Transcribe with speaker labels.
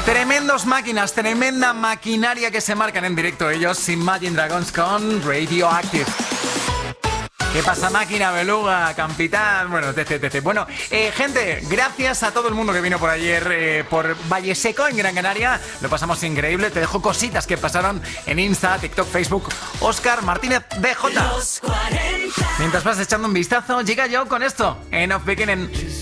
Speaker 1: Tremendos máquinas, tremenda maquinaria que se marcan en directo ellos, Imagine Dragons con Radioactive. ¿Qué pasa, máquina, beluga, capitán? Bueno, etc. Bueno, gente, gracias a todo el mundo que vino por ayer por Valle Seco, en Gran Canaria. Lo pasamos increíble. Te dejo cositas que pasaron en Insta, TikTok, Facebook. Óscar Martínez DJ. Mientras vas echando un vistazo, llega yo con esto. Enough Beginning.